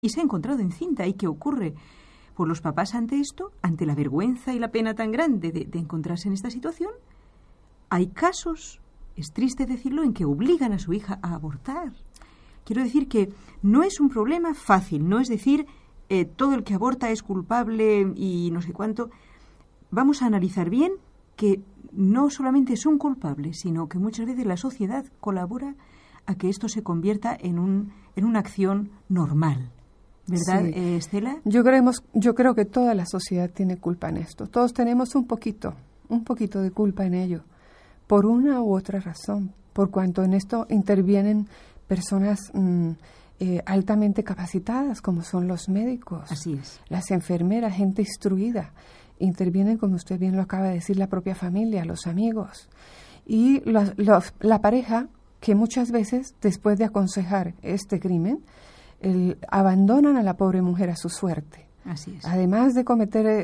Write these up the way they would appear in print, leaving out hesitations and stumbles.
y se ha encontrado encinta. ¿Y qué ocurre? Pues los papás ante esto, ante la vergüenza y la pena tan grande de encontrarse en esta situación, hay casos, es triste decirlo, en que obligan a su hija a abortar. Quiero decir que no es un problema fácil, no es decir todo el que aborta es culpable y no sé cuánto. Vamos a analizar bien que no solamente son culpables, sino que muchas veces la sociedad colabora a que esto se convierta en una acción normal. ¿Verdad, sí. Estela? Yo creo que toda la sociedad tiene culpa en esto. Todos tenemos un poquito de culpa en ello, por una u otra razón, por cuanto en esto intervienen personas altamente capacitadas, como son los médicos, así es, las enfermeras, gente instruida. Intervienen, como usted bien lo acaba de decir, la propia familia, los amigos y la pareja, que muchas veces, después de aconsejar este crimen, abandonan a la pobre mujer a su suerte. Así es. Además de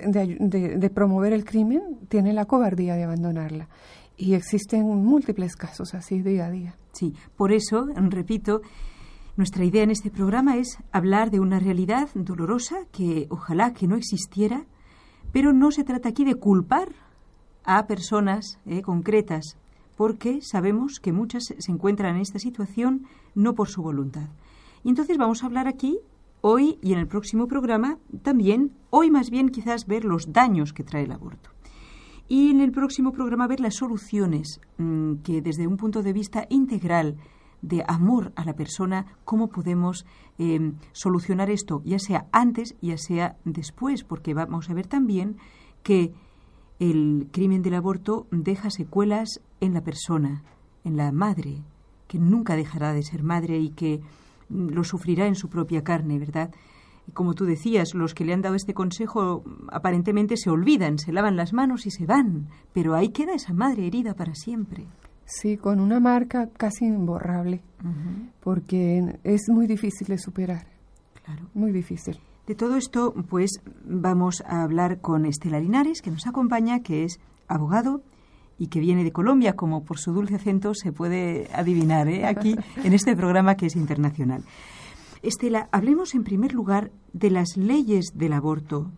de promover el crimen, tiene la cobardía de abandonarla. Y existen múltiples casos así día a día. Sí, por eso, repito, nuestra idea en este programa es hablar de una realidad dolorosa que ojalá que no existiera, pero no se trata aquí de culpar a personas concretas, porque sabemos que muchas se encuentran en esta situación no por su voluntad. Y entonces vamos a hablar aquí, hoy y en el próximo programa, también, hoy más bien quizás ver los daños que trae el aborto. Y en el próximo programa ver las soluciones que desde un punto de vista integral, de amor a la persona, cómo podemos solucionar esto, ya sea antes, ya sea después, porque vamos a ver también que el crimen del aborto deja secuelas en la persona, en la madre, que nunca dejará de ser madre y que lo sufrirá en su propia carne, ¿verdad? Y como tú decías, los que le han dado este consejo aparentemente se olvidan, se lavan las manos y se van, pero ahí queda esa madre herida para siempre. Sí, con una marca casi imborrable, porque es muy difícil de superar. Claro. Muy difícil. De todo esto, pues, vamos a hablar con Estela Linares, que nos acompaña, que es abogado y que viene de Colombia, como por su dulce acento se puede adivinar, aquí en este programa que es internacional. Estela, hablemos en primer lugar de las leyes del aborto.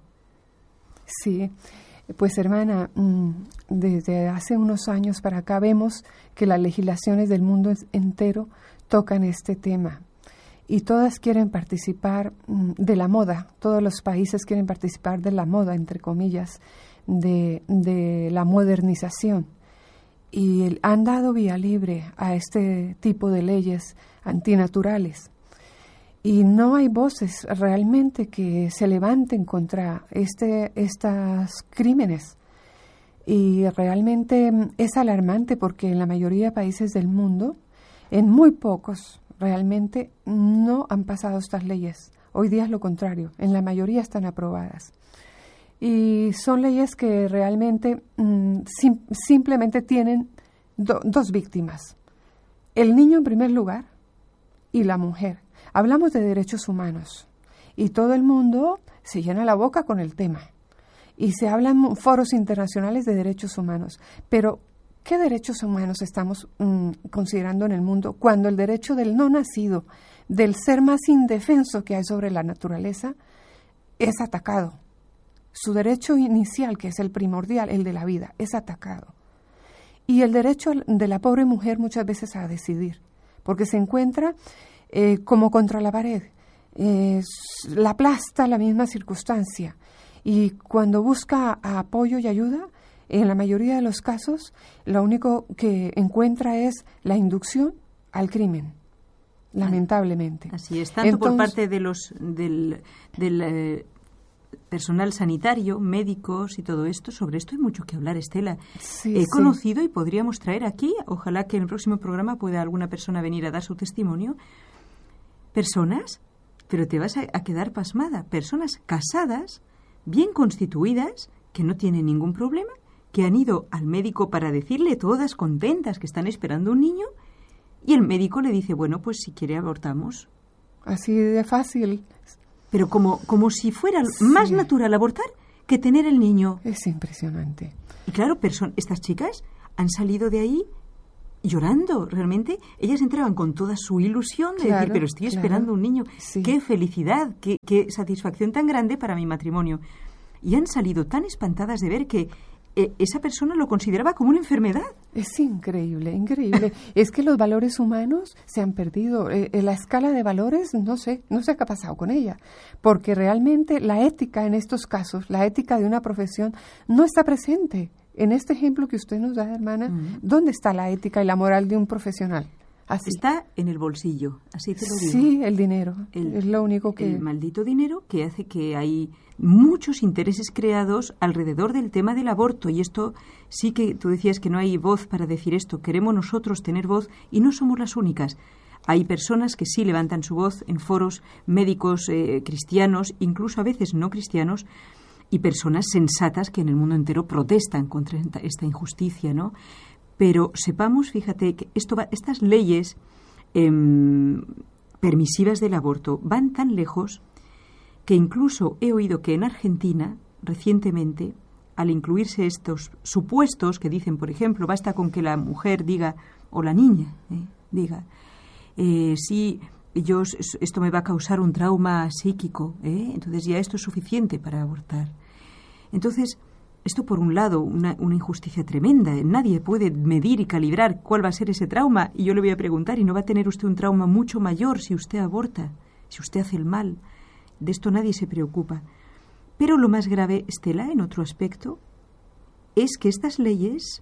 Sí, pues hermana, desde hace unos años para acá vemos que las legislaciones del mundo entero tocan este tema y todas quieren participar de la moda, todos los países quieren participar de la moda, entre comillas, de la modernización, y han dado vía libre a este tipo de leyes antinaturales. Y no hay voces realmente que se levanten contra estos crímenes. Y realmente es alarmante porque en la mayoría de países del mundo, en muy pocos realmente no han pasado estas leyes. Hoy día es lo contrario, en la mayoría están aprobadas. Y son leyes que realmente simplemente tienen dos víctimas. El niño en primer lugar y la mujer. Hablamos de derechos humanos y todo el mundo se llena la boca con el tema y se habla en foros internacionales de derechos humanos. Pero, ¿qué derechos humanos estamos considerando en el mundo cuando el derecho del no nacido, del ser más indefenso que hay sobre la naturaleza, es atacado? Su derecho inicial, que es el primordial, el de la vida, es atacado. Y el derecho de la pobre mujer muchas veces a decidir, porque se encuentra como contra la pared, la aplasta la misma circunstancia. Y cuando busca apoyo y ayuda, en la mayoría de los casos, lo único que encuentra es la inducción al crimen, lamentablemente. Así es, tanto por parte de del personal sanitario, médicos y todo esto. Sobre esto hay mucho que hablar, Estela. Sí, He conocido y podríamos traer aquí, ojalá que en el próximo programa pueda alguna persona venir a dar su testimonio, personas, pero te vas a quedar pasmada, personas casadas, bien constituidas, que no tienen ningún problema, que han ido al médico para decirle, todas contentas, que están esperando un niño, y el médico le dice, bueno, pues si quiere abortamos. Así de fácil. Pero como si fuera más natural abortar que tener el niño. Es impresionante. Y claro, estas chicas han salido de ahí llorando, realmente. Ellas entraban con toda su ilusión de decir, pero estoy esperando un niño. Sí. ¡Qué felicidad! Qué satisfacción tan grande para mi matrimonio! Y han salido tan espantadas de ver que esa persona lo consideraba como una enfermedad. Es increíble, increíble. Es que los valores humanos se han perdido. La escala de valores, no sé qué ha pasado con ella. Porque realmente la ética en estos casos, la ética de una profesión, no está presente. En este ejemplo que usted nos da, hermana, ¿dónde está la ética y la moral de un profesional? Así. Está en el bolsillo, así te lo digo. Sí, el dinero. Es lo único que... El maldito dinero que hace que hay muchos intereses creados alrededor del tema del aborto. Y esto sí que tú decías que no hay voz para decir esto. Queremos nosotros tener voz y no somos las únicas. Hay personas que sí levantan su voz en foros médicos cristianos, incluso a veces no cristianos, y personas sensatas que en el mundo entero protestan contra esta injusticia, ¿no? Pero sepamos, fíjate, que estas leyes permisivas del aborto van tan lejos que incluso he oído que en Argentina, recientemente, al incluirse estos supuestos que dicen, por ejemplo, basta con que la mujer diga, o la niña diga, sí, esto me va a causar un trauma psíquico, entonces ya esto es suficiente para abortar. Entonces, esto por un lado, una injusticia tremenda. Nadie puede medir y calibrar cuál va a ser ese trauma. Y yo le voy a preguntar, ¿y no va a tener usted un trauma mucho mayor si usted aborta, si usted hace el mal? De esto nadie se preocupa. Pero lo más grave, Estela, en otro aspecto, es que estas leyes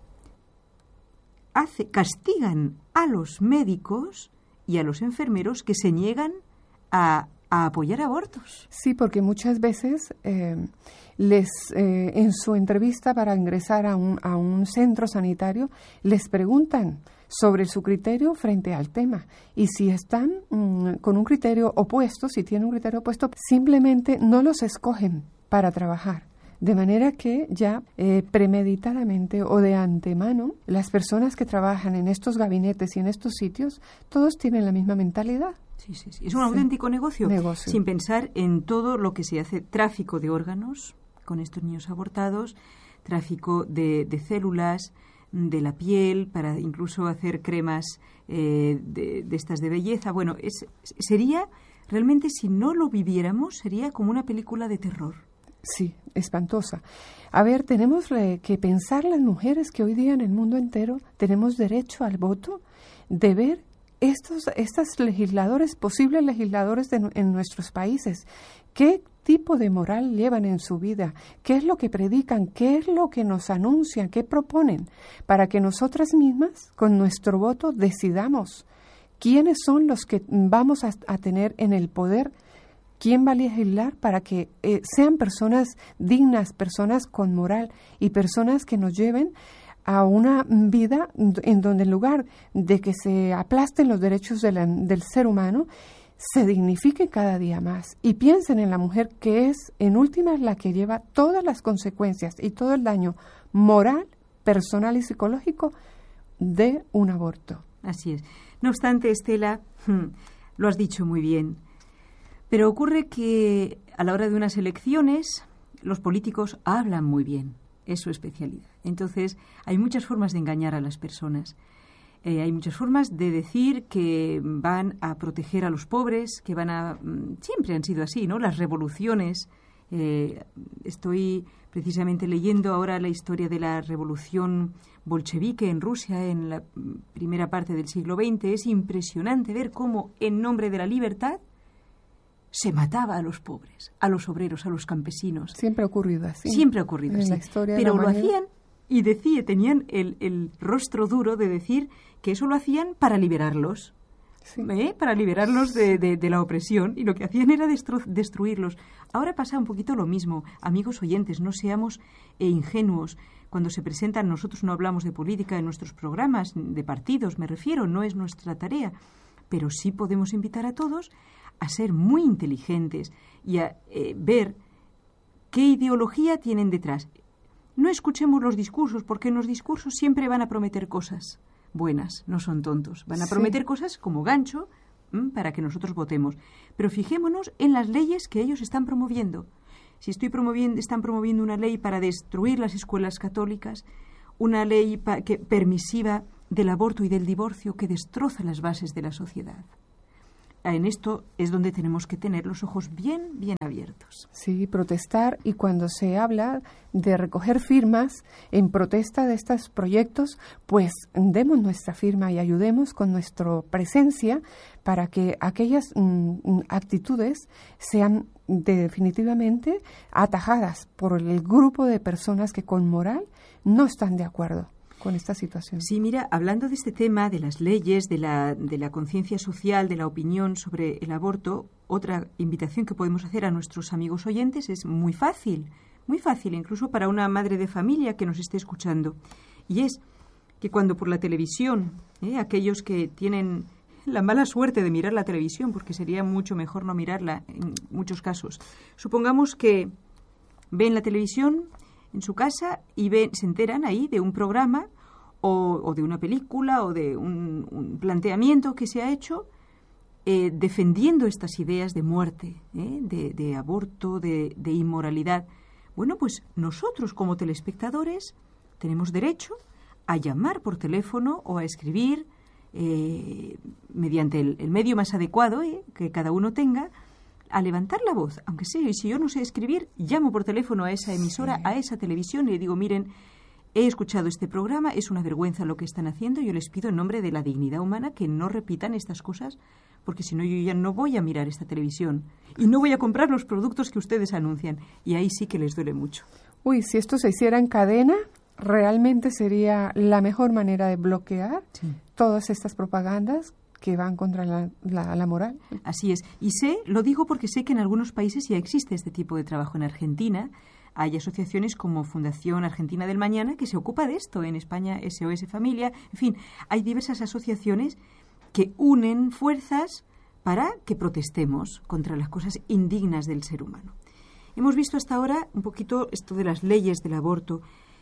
castigan a los médicos y a los enfermeros que se niegan a apoyar abortos. Sí, porque muchas veces en su entrevista para ingresar a un centro sanitario les preguntan sobre su criterio frente al tema. Y si están con un criterio opuesto, si tienen un criterio opuesto, simplemente no los escogen para trabajar. De manera que ya premeditadamente o de antemano, las personas que trabajan en estos gabinetes y en estos sitios, todos tienen la misma mentalidad. Sí. Es un auténtico negocio, sin pensar en todo lo que se hace. Tráfico de órganos con estos niños abortados, tráfico de células, de la piel, para incluso hacer cremas de estas de belleza. Bueno, sería, realmente, si no lo viviéramos, sería como una película de terror. Sí, espantosa. A ver, tenemos que pensar las mujeres que hoy día en el mundo entero tenemos derecho al voto, de ver estos legisladores, posibles legisladores en nuestros países, qué tipo de moral llevan en su vida, qué es lo que predican, qué es lo que nos anuncian, qué proponen, para que nosotras mismas, con nuestro voto, decidamos quiénes son los que vamos a tener en el poder. ¿Quién va a legislar para que sean personas dignas, personas con moral y personas que nos lleven a una vida en donde en lugar de que se aplasten los derechos del ser humano, se dignifique cada día más y piensen en la mujer que es, en últimas, la que lleva todas las consecuencias y todo el daño moral, personal y psicológico de un aborto? Así es. No obstante, Estela, lo has dicho muy bien. Pero ocurre que a la hora de unas elecciones los políticos hablan muy bien, es su especialidad. Entonces hay muchas formas de engañar a las personas. Hay muchas formas de decir que van a proteger a los pobres, que siempre han sido así, ¿no? Las revoluciones. Estoy precisamente leyendo ahora la historia de la revolución bolchevique en Rusia en la primera parte del siglo XX. Es impresionante ver cómo, en nombre de la libertad, se mataba a los pobres, a los obreros, a los campesinos. Siempre ha ocurrido así. Siempre ha ocurrido así. Pero lo hacían y tenían el rostro duro de decir que eso lo hacían para liberarlos. Sí. Para liberarlos de la opresión, y lo que hacían era destruirlos. Ahora pasa un poquito lo mismo. Amigos oyentes, no seamos ingenuos. Cuando se presentan, nosotros no hablamos de política en nuestros programas, de partidos, me refiero, no es nuestra tarea. Pero sí podemos invitar a todos a ser muy inteligentes y a ver qué ideología tienen detrás. No escuchemos los discursos, porque en los discursos siempre van a prometer cosas buenas, no son tontos. Van a prometer cosas como gancho para que nosotros votemos. Pero fijémonos en las leyes que ellos están promoviendo. Si están promoviendo una ley para destruir las escuelas católicas, una ley permisiva del aborto y del divorcio que destroza las bases de la sociedad. En esto es donde tenemos que tener los ojos bien abiertos. Sí, protestar, y cuando se habla de recoger firmas en protesta de estos proyectos, pues demos nuestra firma y ayudemos con nuestra presencia para que aquellas actitudes sean definitivamente atajadas por el grupo de personas que con moral no están de acuerdo con esta situación. Sí, mira, hablando de este tema, de las leyes, de la conciencia social, de la opinión sobre el aborto, otra invitación que podemos hacer a nuestros amigos oyentes es muy fácil incluso para una madre de familia que nos esté escuchando. Y es que cuando por la televisión, aquellos que tienen la mala suerte de mirar la televisión, porque sería mucho mejor no mirarla en muchos casos, supongamos que ven la televisión en su casa y se enteran ahí de un programa o de una película o de un planteamiento que se ha hecho defendiendo estas ideas de muerte, de aborto, de inmoralidad. Bueno, pues nosotros como telespectadores tenemos derecho a llamar por teléfono o a escribir mediante el medio más adecuado que cada uno tenga, a levantar la voz, aunque sea, y si yo no sé escribir, llamo por teléfono a esa emisora, sí, a esa televisión, y le digo, miren, he escuchado este programa, es una vergüenza lo que están haciendo, yo les pido en nombre de la dignidad humana que no repitan estas cosas, porque si no yo ya no voy a mirar esta televisión y no voy a comprar los productos que ustedes anuncian, y ahí sí que les duele mucho. Uy, si esto se hiciera en cadena, realmente sería la mejor manera de bloquear todas estas propagandas que van contra la moral. Así es. Y lo digo porque sé que en algunos países ya existe este tipo de trabajo. En Argentina hay asociaciones como Fundación Argentina del Mañana que se ocupa de esto. En España, SOS Familia. En fin, hay diversas asociaciones que unen fuerzas para que protestemos contra las cosas indignas del ser humano. Hemos visto hasta ahora un poquito esto de las leyes del aborto.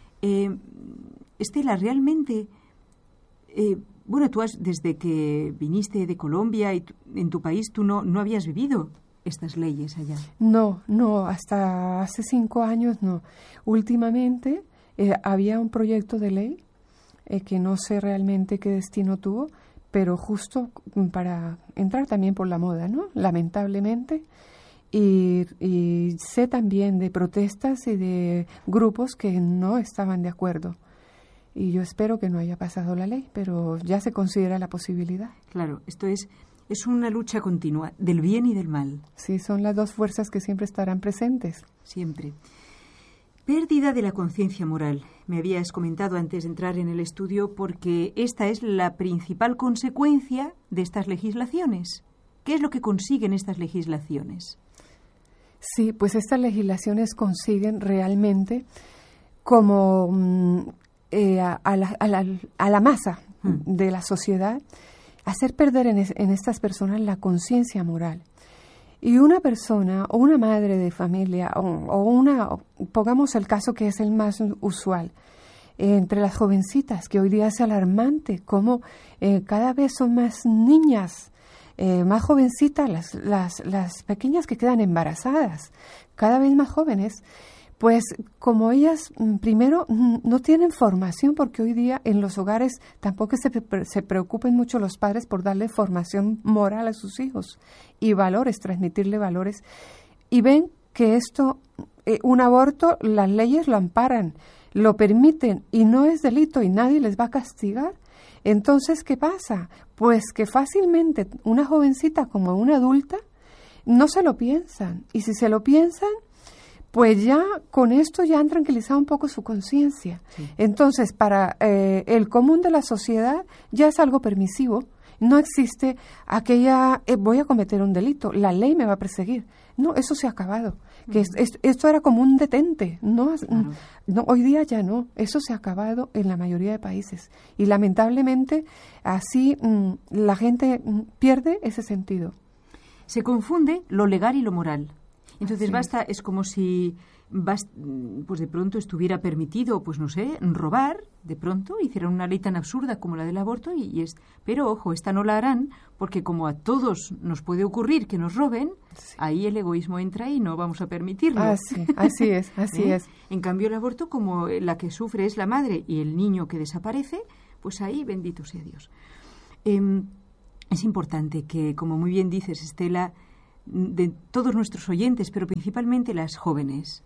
Estela, realmente... bueno, tú desde que viniste de Colombia y en tu país tú no habías vivido estas leyes allá. No, hasta hace 5 años no. Últimamente había un proyecto de ley que no sé realmente qué destino tuvo, pero justo para entrar también por la moda, ¿no? Lamentablemente. Y sé también de protestas y de grupos que no estaban de acuerdo. Y yo espero que no haya pasado la ley, pero ya se considera la posibilidad. Claro, esto es una lucha continua del bien y del mal. Sí, son las dos fuerzas que siempre estarán presentes. Siempre. Pérdida de la conciencia moral. Me habías comentado antes de entrar en el estudio porque esta es la principal consecuencia de estas legislaciones. ¿Qué es lo que consiguen estas legislaciones? Sí, pues estas legislaciones consiguen realmente como... a la masa de la sociedad, hacer perder en estas personas la conciencia moral. Y una persona o una madre de familia pongamos el caso que es el más usual, entre las jovencitas, que hoy día es alarmante, como cada vez son más niñas, más jovencitas, las pequeñas que quedan embarazadas, cada vez más jóvenes. Pues como ellas, primero, no tienen formación, porque hoy día en los hogares tampoco se preocupen mucho los padres por darle formación moral a sus hijos y valores, transmitirle valores. Y ven que esto, un aborto, las leyes lo amparan, lo permiten y no es delito y nadie les va a castigar. Entonces, ¿qué pasa? Pues que fácilmente una jovencita como una adulta no se lo piensan. Y si se lo piensan, pues ya con esto ya han tranquilizado un poco su conciencia. Sí. Entonces, para el común de la sociedad ya es algo permisivo. No existe aquella, voy a cometer un delito, la ley me va a perseguir. No, eso se ha acabado. Que esto era como un detente. No, hoy día ya no. Eso se ha acabado en la mayoría de países. Y lamentablemente así la gente pierde ese sentido. Se confunde lo legal y lo moral. Entonces es como si pues de pronto estuviera permitido, pues no sé, robar, de pronto hicieran una ley tan absurda como la del aborto pero ojo, esta no la harán porque como a todos nos puede ocurrir que nos roben, ahí el egoísmo entra y no vamos a permitirlo. Así es. En cambio el aborto, como la que sufre es la madre y el niño que desaparece, pues ahí bendito sea Dios. Es importante que, como muy bien dices, Estela, de todos nuestros oyentes, pero principalmente las jóvenes,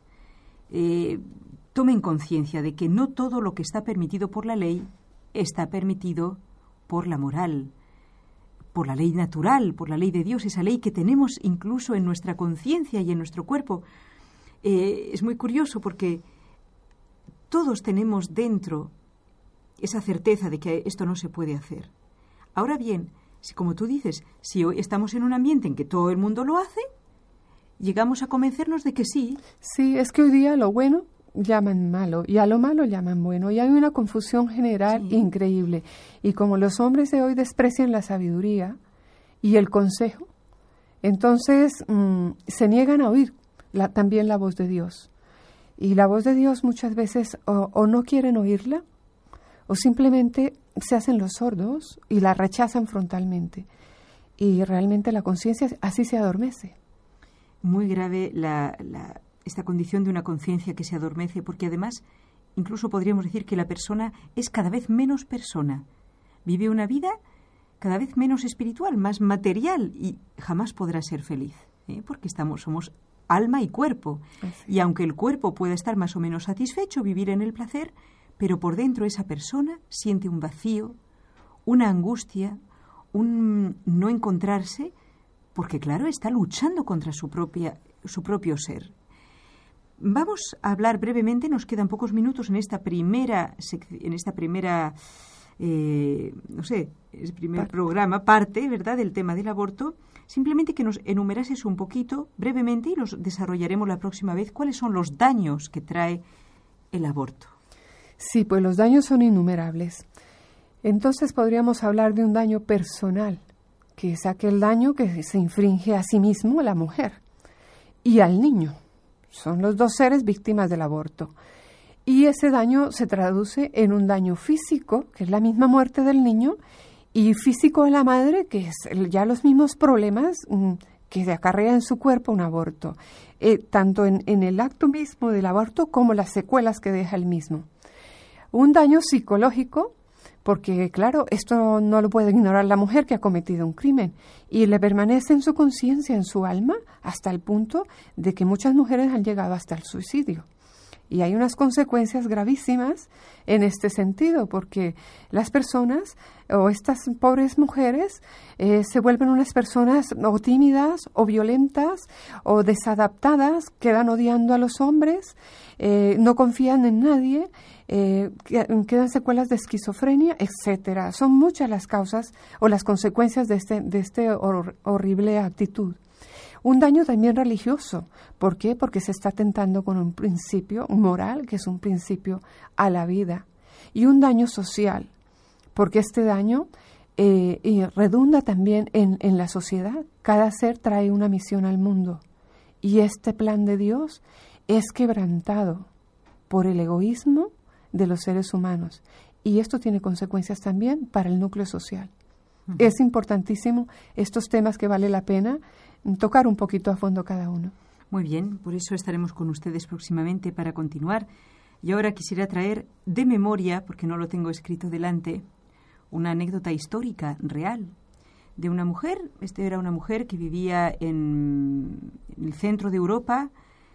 tomen conciencia de que no todo lo que está permitido por la ley está permitido por la moral, por la ley natural, por la ley de Dios, esa ley que tenemos incluso en nuestra conciencia y en nuestro cuerpo. Es muy curioso porque todos tenemos dentro esa certeza de que esto no se puede hacer. Ahora bien, si, como tú dices, si hoy estamos en un ambiente en que todo el mundo lo hace, llegamos a convencernos de que sí. Sí, es que hoy día lo bueno llaman malo y a lo malo llaman bueno. Y hay una confusión general increíble. Y como los hombres de hoy desprecian la sabiduría y el consejo, entonces se niegan a oír también la voz de Dios. Y la voz de Dios muchas veces o no quieren oírla o simplemente se hacen los sordos y la rechazan frontalmente. Y realmente la conciencia así se adormece. Muy grave esta condición de una conciencia que se adormece, porque además incluso podríamos decir que la persona es cada vez menos persona. Vive una vida cada vez menos espiritual, más material, y jamás podrá ser feliz, porque somos alma y cuerpo. Así. Y aunque el cuerpo pueda estar más o menos satisfecho, vivir en el placer, pero por dentro esa persona siente un vacío, una angustia, un no encontrarse, porque claro, está luchando contra su propio ser. Vamos a hablar brevemente, nos quedan pocos minutos en esta primera programa, parte, ¿verdad?, del tema del aborto. Simplemente que nos enumerases un poquito, brevemente, y los desarrollaremos la próxima vez, cuáles son los daños que trae el aborto. Sí, pues los daños son innumerables. Entonces podríamos hablar de un daño personal, que es aquel daño que se infringe a sí mismo la mujer y al niño. Son los dos seres víctimas del aborto. Y ese daño se traduce en un daño físico, que es la misma muerte del niño, y físico de la madre, que es ya los mismos problemas que se acarrea en su cuerpo un aborto, tanto en el acto mismo del aborto como las secuelas que deja el mismo. Un daño psicológico, porque claro, esto no lo puede ignorar la mujer que ha cometido un crimen y le permanece en su conciencia, en su alma, hasta el punto de que muchas mujeres han llegado hasta el suicidio. Y hay unas consecuencias gravísimas en este sentido, porque las personas o estas pobres mujeres se vuelven unas personas o tímidas o violentas o desadaptadas, quedan odiando a los hombres, no confían en nadie, quedan secuelas de esquizofrenia, etcétera. Son muchas las causas o las consecuencias de este horrible actitud. Un daño también religioso. ¿Por qué? Porque se está atentando con un principio moral, que es un principio a la vida. Y un daño social, porque este daño redunda también en la sociedad. Cada ser trae una misión al mundo. Y este plan de Dios es quebrantado por el egoísmo de los seres humanos. Y esto tiene consecuencias también para el núcleo social. Uh-huh. Es importantísimo estos temas que vale la pena tocar un poquito a fondo cada uno. Muy bien, por eso estaremos con ustedes próximamente para continuar. Y ahora quisiera traer de memoria, porque no lo tengo escrito delante, una anécdota histórica real de una mujer. Era una mujer que vivía en el centro de Europa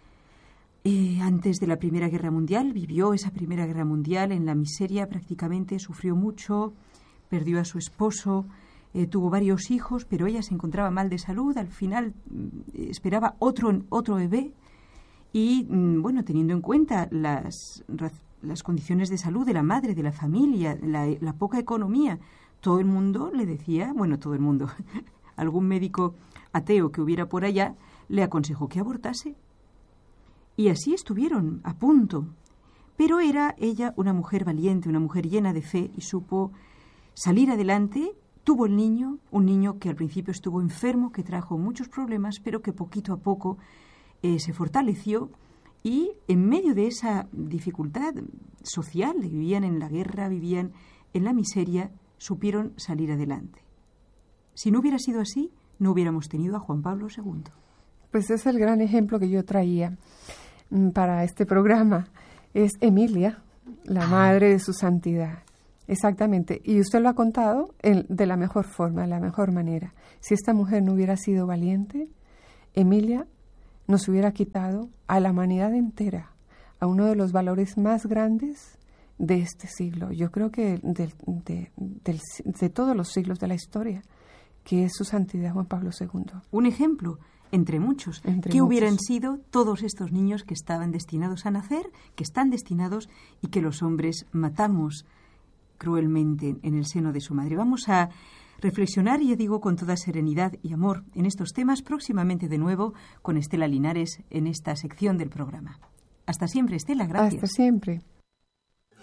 antes de la Primera Guerra Mundial. Vivió esa Primera Guerra Mundial en la miseria prácticamente, sufrió mucho, perdió a su esposo. Tuvo varios hijos, pero ella se encontraba mal de salud. Al final esperaba otro bebé y, teniendo en cuenta las condiciones de salud de la madre, de la familia, la poca economía, todo el mundo le decía, todo el mundo, algún médico ateo que hubiera por allá, le aconsejó que abortase. Y así estuvieron, a punto. Pero era ella una mujer valiente, una mujer llena de fe y supo salir adelante. Tuvo el niño, un niño que al principio estuvo enfermo, que trajo muchos problemas, pero que poquito a poco se fortaleció y en medio de esa dificultad social, vivían en la guerra, vivían en la miseria, supieron salir adelante. Si no hubiera sido así, no hubiéramos tenido a Juan Pablo II. Pues es el gran ejemplo que yo traía para este programa. Es Emilia, la madre de su santidad. Exactamente. Y usted lo ha contado de la mejor forma, de la mejor manera. Si esta mujer no hubiera sido valiente, Emilia nos hubiera quitado a la humanidad entera, a uno de los valores más grandes de este siglo. Yo creo que de todos los siglos de la historia, que es su santidad Juan Pablo II. Un ejemplo entre muchos. ¿Qué hubieran sido todos estos niños que estaban destinados a nacer, que están destinados y que los hombres matamos cruelmente en el seno de su madre? Vamos a reflexionar, ya digo, con toda serenidad y amor en estos temas próximamente de nuevo con Estela Linares en esta sección del programa. Hasta siempre, Estela, gracias. Hasta siempre.